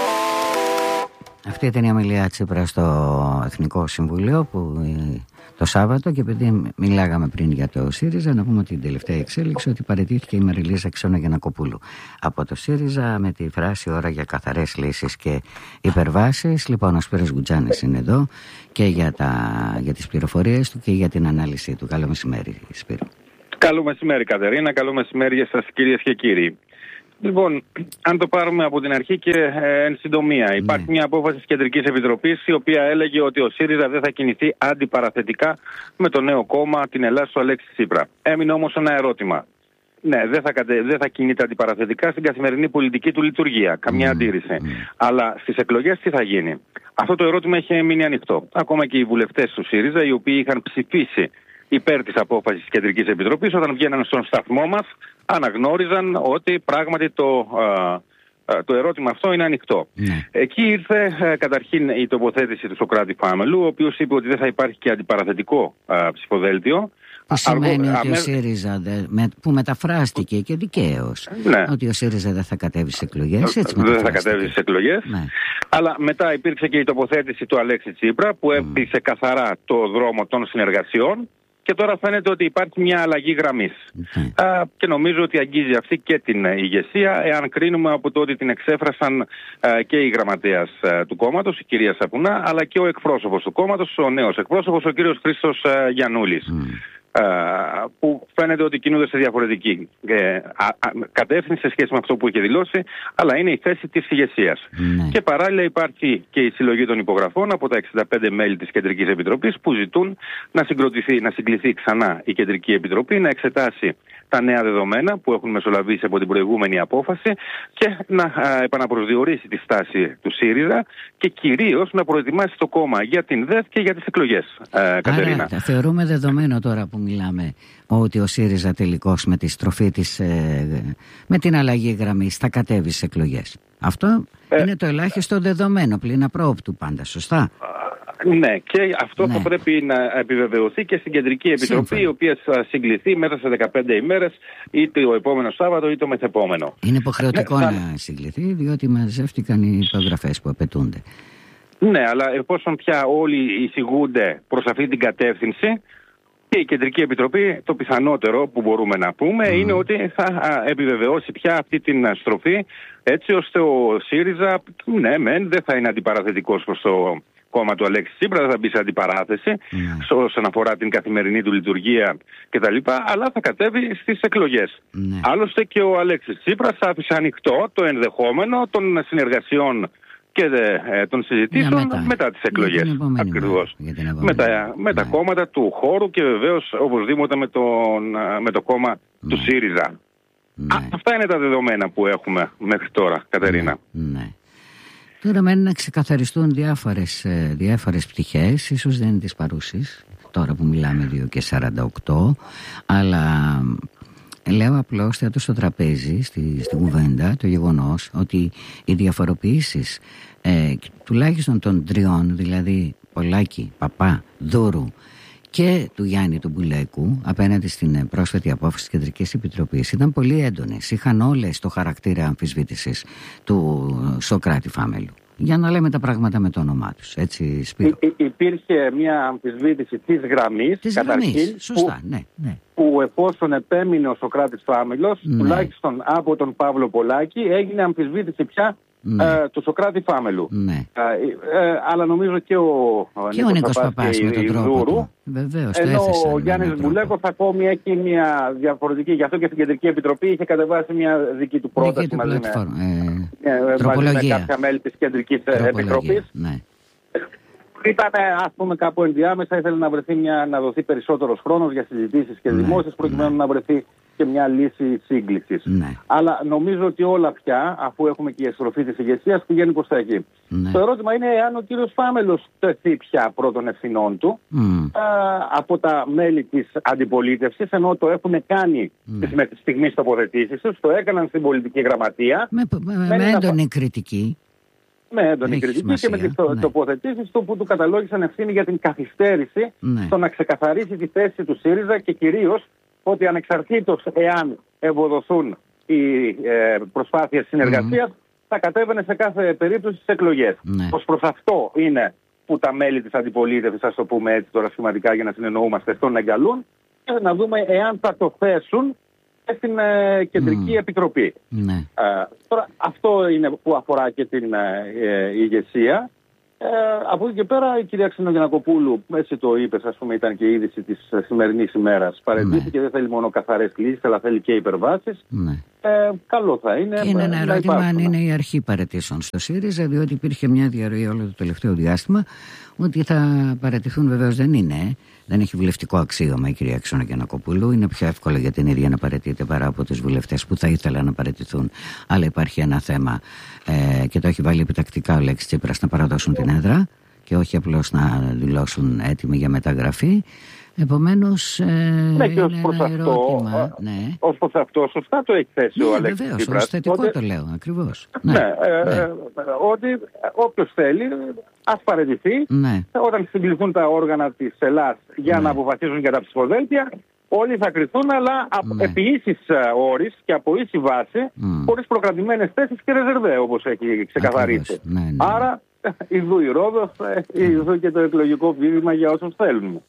Αυτή ήταν η ομιλία Τσίπρα στο Εθνικό Συμβούλιο το Σάββατο, και επειδή μιλάγαμε πριν για το ΣΥΡΙΖΑ, να πούμε την τελευταία εξέλιξη ότι παραιτήθηκε η Μαριλίζα Ξενογιαννακοπούλου από το ΣΥΡΙΖΑ με τη φράση «Ώρα για καθαρές λύσεις και υπερβάσεις». Λοιπόν, ο Σπύρος Γκουτζάνης είναι εδώ και για τις πληροφορίες του και για την ανάλυση του. Καλό μεσημέρι, Σπύρο. Καλό μεσημέρι, Κατερίνα. Καλό μεσημέρι για σας, κυρίες και κύριοι. Λοιπόν, αν το πάρουμε από την αρχή και εν συντομία, υπάρχει μια απόφαση της Κεντρικής Επιτροπής η οποία έλεγε ότι ο ΣΥΡΙΖΑ δεν θα κινηθεί αντιπαραθετικά με το νέο κόμμα, την Ελλάδα του Αλέξη Τσίπρα. Έμεινε όμως ένα ερώτημα. Ναι, δεν θα κινείται αντιπαραθετικά στην καθημερινή πολιτική του λειτουργία. Καμιά αντίρρηση. Αλλά στις εκλογές τι θα γίνει? Αυτό το ερώτημα έχει μείνει ανοιχτό. Ακόμα και οι βουλευτές του ΣΥΡΙΖΑ, οι οποίοι είχαν ψηφίσει υπέρ της απόφασης της Κεντρικής Επιτροπής, όταν βγαίναν στον σταθμό μας, αναγνώριζαν ότι πράγματι το ερώτημα αυτό είναι ανοιχτό. Εκεί ήρθε καταρχήν η τοποθέτηση του Σωκράτη Φάμελου, ο οποίος είπε ότι δεν θα υπάρχει και αντιπαραθετικό ψηφοδέλτιο. Που σημαίνει ότι ο ΣΥΡΙΖΑ, που μεταφράστηκε και δικαίως, ότι ο ΣΥΡΙΖΑ δεν θα κατέβει στις εκλογές. Δεν θα κατέβει στις εκλογές. Αλλά μετά υπήρξε και η τοποθέτηση του Αλέξη Τσίπρα, που έπεισε καθαρά το δρόμο των συνεργασιών. Και τώρα φαίνεται ότι υπάρχει μια αλλαγή γραμμής. Και νομίζω ότι αγγίζει αυτή και την ηγεσία, εάν κρίνουμε από το ότι την εξέφρασαν και η γραμματέας του κόμματος, η κυρία Σαπουνά, αλλά και ο εκπρόσωπος του κόμματος, ο νέος εκπρόσωπος, ο κύριος Χρήστος Γιαννούλης. Που φαίνεται ότι κινούνται σε διαφορετική κατεύθυνση σε σχέση με αυτό που είχε δηλώσει, αλλά είναι η θέση της ηγεσίας. Και παράλληλα υπάρχει και η συλλογή των υπογραφών από τα 65 μέλη της Κεντρικής Επιτροπής που ζητούν να συγκληθεί ξανά η Κεντρική Επιτροπή, να εξετάσει τα νέα δεδομένα που έχουν μεσολαβήσει από την προηγούμενη απόφαση και να επαναπροσδιορίσει τη στάση του ΣΥΡΙΖΑ και κυρίως να προετοιμάσει το κόμμα για την ΔΕΘ και για τις εκλογές. Κατερίνα. Άρα θεωρούμε δεδομένο τώρα που μιλάμε ότι ο ΣΥΡΙΖΑ τελικώς με τη στροφή της, με την αλλαγή γραμμής θα κατέβει στις εκλογές. Αυτό είναι το ελάχιστο δεδομένο πλην απρόοπτου πάντα, σωστά? Ναι, και αυτό θα πρέπει να επιβεβαιωθεί και στην Κεντρική Επιτροπή, η οποία θα συγκληθεί μέσα σε 15 ημέρες, είτε το επόμενο Σάββατο είτε το μεθεπόμενο. Είναι υποχρεωτικό να συγκληθεί, διότι μαζεύτηκαν οι υπογραφές που απαιτούνται. Ναι, αλλά εφόσον πια όλοι εισηγούνται προς αυτή την κατεύθυνση, και η Κεντρική Επιτροπή, το πιθανότερο που μπορούμε να πούμε είναι ότι θα επιβεβαιώσει πια αυτή την στροφή, έτσι ώστε ο ΣΥΡΙΖΑ, δεν θα είναι αντιπαραθετικός προς το κόμμα του Αλέξη Τσίπρα, δεν θα μπει σε αντιπαράθεση όσον αφορά την καθημερινή του λειτουργία κτλ. Αλλά θα κατέβει στις εκλογές. Άλλωστε και ο Αλέξης Τσίπρας άφησε ανοιχτό το ενδεχόμενο των συνεργασιών και των συζητήσεων μετά τις εκλογές. Ακριβώς. Με τα κόμματα του χώρου και βεβαίως οπωσδήποτε με το κόμμα του ΣΥΡΙΖΑ. Αυτά είναι τα δεδομένα που έχουμε μέχρι τώρα, Κατερίνα. Τώρα μένει να ξεκαθαριστούν διάφορες πτυχές, ίσως δεν είναι της παρούσης, τώρα που μιλάμε 2:48, αλλά λέω απλώς θέτω στο τραπέζι, στην κουβέντα, το γεγονός ότι οι διαφοροποιήσεις τουλάχιστον των τριών, δηλαδή Πολάκη, Παπά, Δούρου και του Γιάννη του Μπουλέκου απέναντι στην πρόσφατη απόφαση της Κεντρικής Επιτροπής ήταν πολύ έντονες. Είχαν όλες το χαρακτήρα αμφισβήτησης του Σωκράτη Φάμελου. Για να λέμε τα πράγματα με το όνομά τους. Έτσι, Σπύρο. Υπήρχε μια αμφισβήτηση της γραμμής, καταρχήν, σωστά, που εφόσον επέμεινε ο Σωκράτης Φάμελος, τουλάχιστον από τον Παύλο Πολάκη, έγινε αμφισβήτηση πια του Σωκράτη Φάμελου. Αλλά νομίζω και ο Νίκος Παπάς με τον τρόπο του. Βεβαίως, ενώ ο Γιάννης Μπουλέκος ακόμη έχει μια διαφορετική, γι' αυτό και στην Κεντρική Επιτροπή είχε κατεβάσει μια δική του πρόταση μαζί με κάποια μέλη της Κεντρικής Επιτροπής. Ήταν, ας πούμε, κάπου ενδιάμεσα, ήθελε να δοθεί περισσότερος χρόνος για συζητήσεις και δημόσιες, προκειμένου να βρεθεί και μια λύση σύγκλησης. Αλλά νομίζω ότι όλα πια, αφού έχουμε και η εστροφή της ηγεσίας, πηγαίνει προς τα εκεί. Το ερώτημα είναι εάν ο κύριος Φάμελος τεθεί πια πρώτων ευθυνών του από τα μέλη της αντιπολίτευσης, ενώ το έχουν κάνει με τη στιγμή τοποθετήσεις τους, το έκαναν στην πολιτική γραμματεία. Με έντονη κριτική. Με έντονη κριτική και με τις τοποθετήσεις του που του καταλόγησαν ευθύνη για την καθυστέρηση στο να ξεκαθαρίσει τη θέση του ΣΥΡΙΖΑ και κυρίως ότι ανεξαρτήτως εάν ευοδοθούν οι προσπάθειες συνεργασίας θα κατέβαινε σε κάθε περίπτωση στις εκλογές. Ως προς αυτό είναι που τα μέλη της αντιπολίτευσης, ας το πούμε έτσι τώρα σχηματικά για να συνεννοούμαστε, στον εγκαλούν και να δούμε εάν θα το θέσουν στην Κεντρική Επιτροπή. Τώρα αυτό είναι που αφορά και την ηγεσία. Από εκεί και πέρα η κυρία Ξενογεννακοπούλου, έτσι το είπες, ας πούμε, ήταν και η είδηση της σημερινής ημέρας, παρετήθηκε και δεν θέλει μόνο καθαρές λύσεις, αλλά θέλει και υπερβάσεις. καλό θα είναι. Και είναι ένα ερώτημα αν είναι η αρχή παραιτήσεων στο ΣΥΡΙΖΑ, διότι υπήρχε μια διαρροή όλο το τελευταίο διάστημα ότι θα παραιτηθούν. Βεβαίως δεν είναι. Δεν έχει βουλευτικό αξίωμα η κυρία Ξενογιαννακοπούλου. Είναι πιο εύκολο για την ίδια να παραιτείται παρά από τους βουλευτές που θα ήθελαν να παραιτηθούν. Αλλά υπάρχει ένα θέμα και το έχει βάλει επιτακτικά ο Λέξης Τσίπρας, να παραδώσουν την έδρα και όχι απλώς να δηλώσουν έτοιμοι για μεταγραφή. Επομένως, και ως προς αυτό, ως προς αυτό, σωστά το έχει θέσει ο Αλέξης Τσίπρας. Βεβαίως, ως θετικό το λέω, ακριβώς. Ότι όποιος θέλει, ας παραιτηθεί. Όταν συγκληθούν τα όργανα της Ελλάδας για να αποφασίσουν για τα ψηφοδέλτια, όλοι θα κριθούν, αλλά επί ίσης όρης και από ίση βάση, χωρίς προκρατημένες θέσεις και ρεζερβέ, όπως έχει ξεκαθαρίσει. Άρα, ιδού η Ρόδος, ιδού και το εκλογικό βήμα για όσους θέλουν.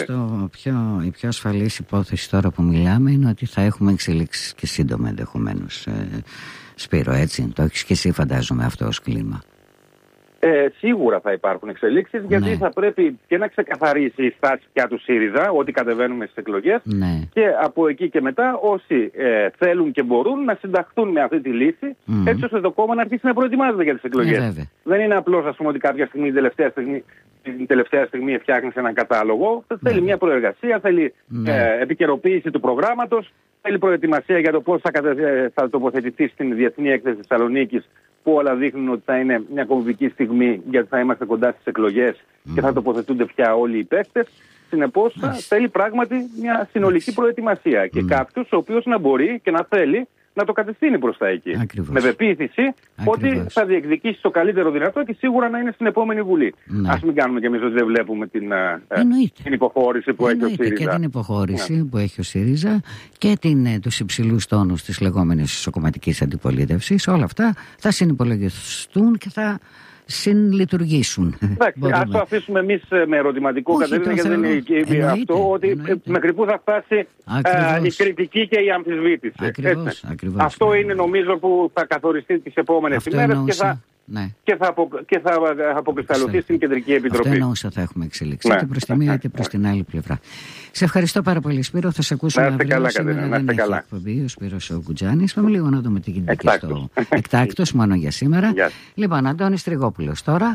Η πιο ασφαλής υπόθεση τώρα που μιλάμε είναι ότι θα έχουμε εξελίξεις και σύντομα ενδεχομένως. Σπύρο, έτσι, το έχεις και εσύ φαντάζομαι αυτό ως κλίμα. Σίγουρα θα υπάρχουν εξελίξεις, γιατί θα πρέπει και να ξεκαθαρίσει η στάση πια του ΣΥΡΙΖΑ ότι κατεβαίνουμε στις εκλογές και από εκεί και μετά όσοι θέλουν και μπορούν να συνταχθούν με αυτή τη λύση, έτσι ώστε το κόμμα να αρχίσει να προετοιμάζεται για τις εκλογές. Δεν είναι απλώς, ας πούμε, ότι κάποια στιγμή, την τελευταία στιγμή φτιάχνεις έναν κατάλογο. Θέλει μια προεργασία, θέλει επικαιροποίηση του προγράμματος, θέλει προετοιμασία για το πώς θα τοποθετηθεί στην Διεθνή Έκθεση Θεσσαλονίκης, που όλα δείχνουν ότι θα είναι μια κομβική στιγμή, γιατί θα είμαστε κοντά στις εκλογές και θα τοποθετούνται πια όλοι οι παίκτες. Συνεπώς θέλει πράγματι μια συνολική προετοιμασία και κάποιος ο οποίος να μπορεί και να θέλει να το κατευθύνει προς τα εκεί. Με πεποίθηση ότι θα διεκδικήσει το καλύτερο δυνατό και σίγουρα να είναι στην επόμενη Βουλή. Ας μην κάνουμε κι εμείς ότι δεν βλέπουμε την υποχώρηση που έχει ο ΣΥΡΙΖΑ. Και την υποχώρηση που έχει ο ΣΥΡΙΖΑ και τους υψηλούς τόνους της λεγόμενης ισοκομματικής αντιπολίτευσης. Όλα αυτά θα συνυπολογιστούν και θα συνλειτουργήσουν. Ας το αφήσουμε εμείς με ερωτηματικό, Κατερίνα, γιατί δεν είναι αυτό, ότι μέχρι πού θα φτάσει η κριτική και η αμφισβήτηση. Αυτό είναι νομίζω που θα καθοριστεί τις επόμενες ημέρες και θα αποκρισταλωθεί στην Κεντρική Επιτροπή. Αυτό εννοούσα, θα έχουμε εξελίξει είτε προς τη μία είτε προς την άλλη πλευρά. Σε ευχαριστώ πάρα πολύ, Σπύρο. Θα σε ακούσουμε αύριο. Σήμερα δεν έχει εκπομπή ο Σπύρος ο Κουτζάνης. Πάμε λίγο να δούμε τι γίνεται και στο εκτάκτος, μόνο για σήμερα. Λοιπόν, Αντώνης Τριγόπουλος τώρα,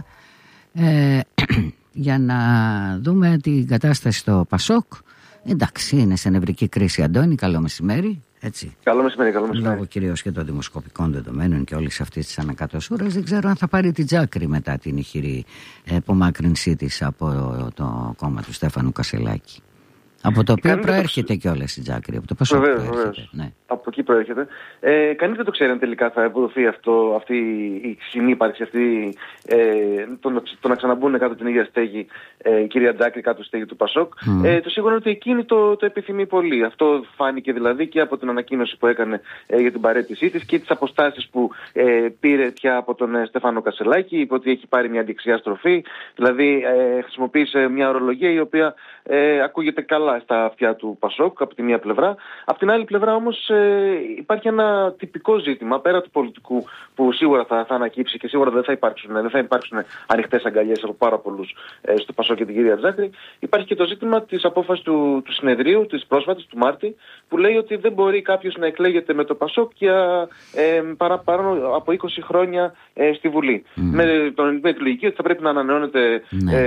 για να δούμε την κατάσταση στο Πασόκ. Εντάξει, είναι σε νευρική κρίση, Αντώνη. Καλό μεσημέρι. Έτσι. Καλό μεσημέρι. Λόγω κυρίως και των δημοσκοπικών δεδομένων και όλης αυτής της ανακατοσούρας, δεν ξέρω αν θα πάρει την Τζάκρη μετά την ηχηρή απομάκρυνσή της από το κόμμα του Στέφανου Κασελάκη. Από το οποίο προέρχεται κιόλας η Τζάκρη. Από το Πασόκ προέρχεται. Ναι. Από εκεί προέρχεται. Κανείς δεν το ξέρει αν τελικά θα ευοδοθεί αυτή η συνύπαρξη, το να ξαναμπούν κάτω την ίδια στέγη η κυρία Τζάκρη κάτω στη στέγη του Πασόκ. Το σίγουρο είναι ότι εκείνη το επιθυμεί πολύ. Αυτό φάνηκε δηλαδή και από την ανακοίνωση που έκανε για την παραίτησή της και τις αποστάσεις που πήρε πια από τον Στέφανο Κασελάκη. Είπε ότι έχει πάρει μια αντιξιά στροφή. Δηλαδή χρησιμοποίησε μια ορολογία η οποία ακούγεται καλά στα αυτιά του Πασόκ από τη μία πλευρά. Από την άλλη πλευρά όμως υπάρχει ένα τυπικό ζήτημα πέρα του πολιτικού που σίγουρα θα ανακύψει και σίγουρα δεν θα υπάρξουν ανοιχτές αγκαλιές από πάρα πολλούς στο Πασόκ και την κυρία Τζάκρη. Υπάρχει και το ζήτημα της απόφασης του συνεδρίου, της πρόσφατης του Μάρτη, που λέει ότι δεν μπορεί κάποιος να εκλέγεται με το Πασόκ για παραπάνω από 20 χρόνια στη Βουλή. Με την εκλογική ότι θα πρέπει να ανανεώνεται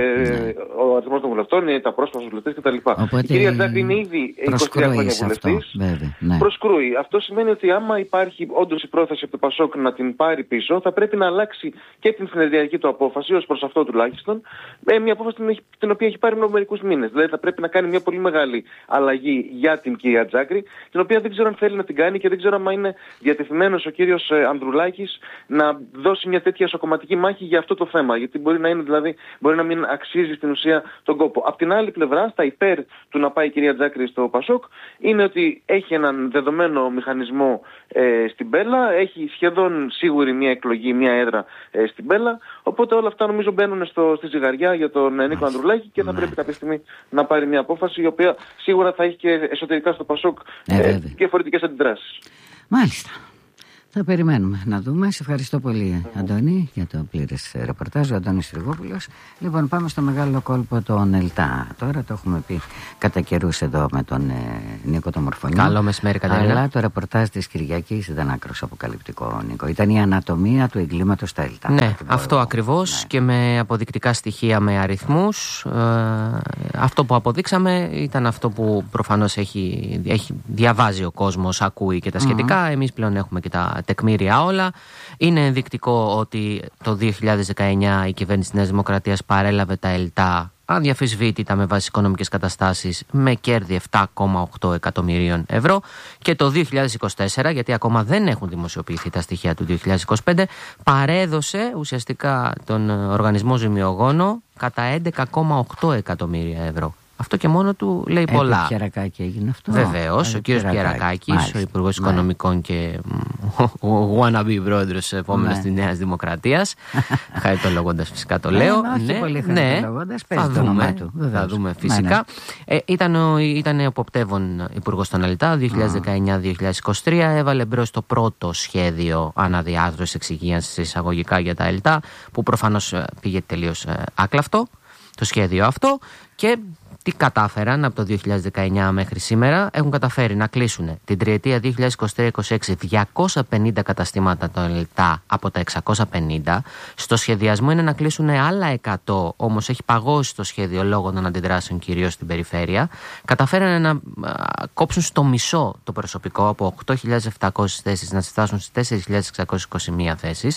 ο αριθμός των βουλευτών, τα πρόσφατα βουλευτές κτλ. Η κυρία Τζάκρη είναι ήδη 23 χρόνια βουλευτής. Προσκρούει. Αυτό σημαίνει ότι άμα υπάρχει όντως η πρόθεση από το Πασόκ να την πάρει πίσω, θα πρέπει να αλλάξει και την συνεδριακή του απόφαση, ως προς αυτό τουλάχιστον, μια απόφαση την οποία έχει πάρει μερικούς μήνες. Δηλαδή θα πρέπει να κάνει μια πολύ μεγάλη αλλαγή για την κυρία Τζάκρη, την οποία δεν ξέρω αν θέλει να την κάνει και δεν ξέρω αν είναι διατεθειμένος ο κύριος Ανδρουλάκης να δώσει μια τέτοια ισοκομματική μάχη για αυτό το θέμα. Γιατί μπορεί να μην αξίζει στην ουσία τον κόπο. Απ' την άλλη πλευρά, στα υπέρ του να πάει η κυρία Τζάκρη στο Πασόκ, είναι ότι έχει έναν δεδομένο μηχανισμό στην Πέλα, έχει σχεδόν σίγουρη μια εκλογή, μια έδρα στην Πέλα, οπότε όλα αυτά νομίζω μπαίνουν στη ζυγαριά για τον Νίκο Ανδρουλάκη και θα πρέπει κάποια στιγμή να πάρει μια απόφαση η οποία σίγουρα θα έχει και εσωτερικά στο Πασόκ διαφορετικές αντιδράσεις. Μάλιστα. Θα περιμένουμε να δούμε. Σε ευχαριστώ πολύ, Αντώνη, για το πλήρες ρεπορτάζ. Ο Αντώνης Τριγόπουλος. Λοιπόν, πάμε στο μεγάλο κόλπο των ΕΛΤΑ. Τώρα το έχουμε πει κατά καιρούς εδώ με τον Νίκο το Μορφωνιό. Καλό μεσημέρι, Κατερίνα. Αλλά το ρεπορτάζ της Κυριακής ήταν άκρως αποκαλυπτικό, Νίκο. Ήταν η ανατομία του εγκλήματος στα ΕΛΤΑ. Ναι, αυτό ακριβώς, ναι. Και με αποδεικτικά στοιχεία, με αριθμούς. Αυτό που αποδείξαμε ήταν αυτό που προφανώς έχει διαβάζει ο κόσμος, ακούει και τα σχετικά. Εμείς πλέον έχουμε και τα τεκμήρια όλα. Είναι ενδεικτικό ότι το 2019 η κυβέρνηση της Νέας Δημοκρατίας παρέλαβε τα ΕΛΤΑ αδιαφυσβήτητα με βάση οικονομικές καταστάσεις με κέρδη 7,8 εκατομμυρίων ευρώ, και το 2024, γιατί ακόμα δεν έχουν δημοσιοποιηθεί τα στοιχεία του 2025, παρέδωσε ουσιαστικά τον οργανισμό ζημιογόνο κατά 11,8 εκατομμύρια ευρώ. Αυτό και μόνο του λέει πολλά. Πιερακάκη έγινε αυτό. Βεβαίως, ο κύριος Πιερακάκης, ο Υπουργός Οικονομικών και ο wannabe πρόεδρος επόμενος της Νέας Δημοκρατίας. Χαριτολογώντας φυσικά το λέω. Όχι πολύ χαριτολογώντας, παίζει το όνομά του. Θα δούμε φυσικά. Ήταν εποπτεύων υπουργός των ΕΛΤΑ 2019-2023. Έβαλε μπρος το πρώτο σχέδιο αναδιάρθρωσης εξυγίανσης εισαγωγικά για τα ΕΛΤΑ, που προφανώς πήγε τελείως άκλαυτο το σχέδιο αυτό. Και τι κατάφεραν από το 2019 μέχρι σήμερα? Έχουν καταφέρει να κλείσουν την τριετία 2023-2026 250 καταστήματα των ΕΛΤΑ από τα 650. Στο σχεδιασμό είναι να κλείσουν άλλα 100, όμως έχει παγώσει το σχέδιο λόγω των αντιδράσεων κυρίως στην περιφέρεια. Καταφέρανε να κόψουν στο μισό το προσωπικό, από 8.700 θέσεις να φτάσουν στις 4.621 θέσεις.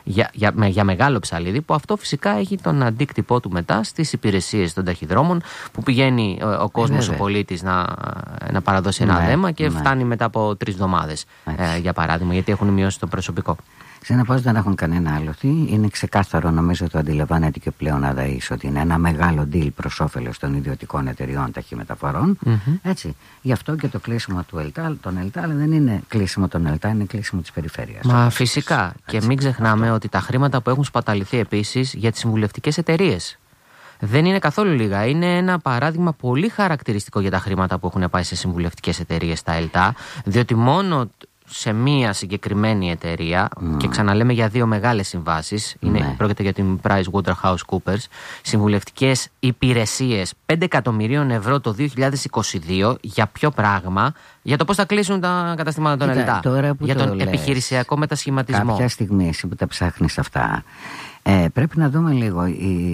Για μεγάλο ψαλίδι, που αυτό φυσικά έχει τον αντίκτυπό του μετά στις υπηρεσίες των ταχυδρόμων, που πηγαίνει ο κόσμος, ο πολίτης να παραδώσει ένα δέμα και φτάνει μετά από 3 εβδομάδες, για παράδειγμα, γιατί έχουν μειώσει το προσωπικό. Συνεπώς δεν έχουν κανένα άλλο τι. Είναι ξεκάθαρο, νομίζω το αντιλαμβάνεται και πλέον ΑΔΑΗΣ, ότι είναι ένα μεγάλο deal προς όφελος των ιδιωτικών εταιριών ταχυμεταφορών. Έτσι. Γι' αυτό και το κλείσιμο των ΕΛΤΑ δεν είναι κλείσιμο των ΕΛΤΑ, είναι κλείσιμο της περιφέρειας. Μα φυσικά. Και μην ξεχνάμε ότι τα χρήματα που έχουν σπαταληθεί επίσης για τις συμβουλευτικές εταιρείες δεν είναι καθόλου λίγα. Είναι ένα παράδειγμα πολύ χαρακτηριστικό για τα χρήματα που έχουν πάει σε συμβουλευτικές εταιρείες στα ΕΛΤΑ, διότι μόνο σε μία συγκεκριμένη εταιρεία, και ξαναλέμε για 2 μεγάλες συμβάσεις, πρόκειται για την PricewaterhouseCoopers, συμβουλευτικές υπηρεσίες 5 εκατομμυρίων ευρώ το 2022. Για ποιο πράγμα? Για το πώς θα κλείσουν τα καταστήματα των ΕΛΤΑ, για τον επιχειρησιακό μετασχηματισμό. Κάποια στιγμή εσύ που τα ψάχνεις αυτά, πρέπει να δούμε λίγο.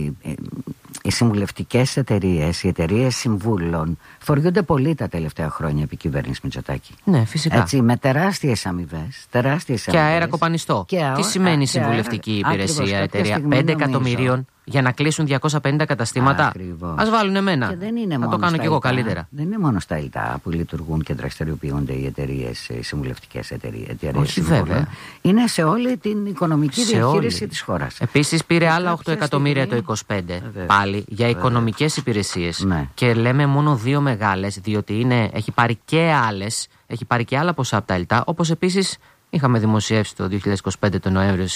Οι συμβουλευτικές εταιρείες, οι εταιρείες συμβούλων φοριούνται πολύ τα τελευταία χρόνια επί κυβέρνηση Μητσοτάκη. Ναι, φυσικά. Έτσι, με τεράστιες αμοιβές. Και αέρα κοπανιστό. Τι σημαίνει συμβουλευτική υπηρεσία, εταιρεία 5 εκατομμυρίων για να κλείσουν 250 καταστήματα? Ας βάλουν εμένα. Θα το κάνω κι εγώ καλύτερα. Δεν είναι μόνο στα ΕΛΤΑ που λειτουργούν και δραστηριοποιούνται οι εταιρείες, οι συμβουλευτικές εταιρείες. Όχι, βέβαια. Είναι σε όλη την οικονομική διαχείριση της χώρας. Επίσης πήρε άλλα 8 εκατομμύρια το 2025 πάλι για οικονομικές υπηρεσίες. Ναι. Και λέμε μόνο 2 μεγάλες, διότι έχει πάρει και άλλες, έχει πάρει και άλλα ποσά από τα ΕΛΤΑ, όπως επίσης είχαμε δημοσιεύσει το 2025 τον Νοέμβριο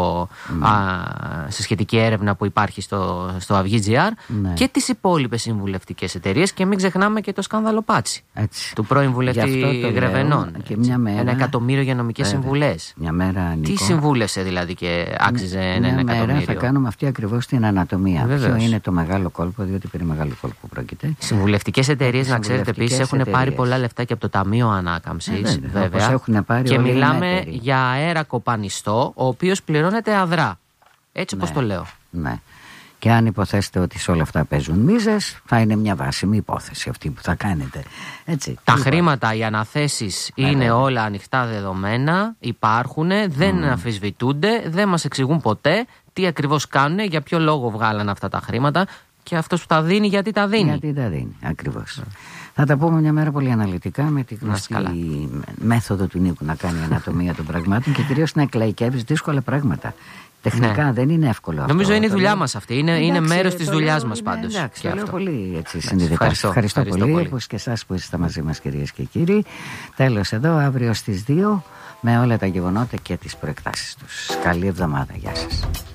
σε σχετική έρευνα που υπάρχει στο Αυγή.gr, και τις υπόλοιπες συμβουλευτικές εταιρείες. Και μην ξεχνάμε και το σκάνδαλο Πάτσι του πρώην βουλευτή Γρεβενών. 1 εκατομμύριο για νομικές συμβουλές. Τι συμβούλευσε δηλαδή και άξιζε 1 εκατομμύριο? Μια μέρα θα κάνουμε αυτή ακριβώς την ανατομία. Ποιο είναι το μεγάλο κόλπο, διότι περί μεγάλου κόλπου πρόκειται. Οι συμβουλευτικές εταιρείες, να ξέρετε επίσης, έχουν πάρει πολλά λεφτά και από το Ταμείο Ανάκαμψης, βέβαια. Και μιλάμε για αέρα κοπανιστό, ο οποίος πληρώνεται αδρά. Έτσι όπως το λέω. Ναι. Και αν υποθέσετε ότι σε όλα αυτά παίζουν μίζες, θα είναι μια βάσιμη υπόθεση αυτή που θα κάνετε. Έτσι. Τα χρήματα, οι αναθέσεις είναι όλα ανοιχτά δεδομένα, υπάρχουν, δεν αμφισβητούνται, δεν μας εξηγούν ποτέ τι ακριβώς κάνουν, για ποιο λόγο βγάλαν αυτά τα χρήματα, και αυτός που τα δίνει γιατί τα δίνει. Γιατί τα δίνει, ακριβώς. Θα τα πούμε μια μέρα πολύ αναλυτικά με τη γνωστή μέθοδο του Νίκου να κάνει ανατομία των πραγμάτων και κυρίως να εκλαϊκεύεις δύσκολα πράγματα. Τεχνικά δεν είναι εύκολο αυτό. Νομίζω είναι η δουλειά μας αυτή. Είναι μέρος της δουλειάς μας πάντως. Εντάξει, το λέω πολύ συνειδητά. Ευχαριστώ πολύ. Όπως και εσάς που είστε μαζί μας, κυρίες και κύριοι. Τέλος εδώ, αύριο στις 2 με όλα τα γεγονότα και τις προεκτάσεις τους. Καλή εβδομάδα. Γεια σας.